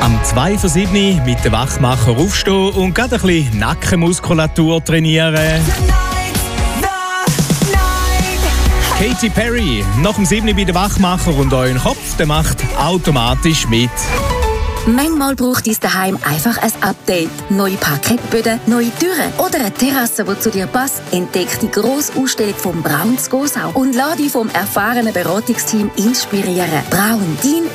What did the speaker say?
Am 2 vor 7 mit dem Wachmacher aufstehen und gerade ein bisschen Nackenmuskulatur trainieren. Katy Perry, nach dem 7 bei der Wachmacher und euren Kopf, der macht automatisch mit. Manchmal braucht es daheim einfach ein Update. Neue Parkettböden, neue Türen oder eine Terrasse, die zu dir passt. Entdeck die grosse Ausstellung von Braun zu Gosau und lass dich vom erfahrenen Beratungsteam inspirieren. Braun, dein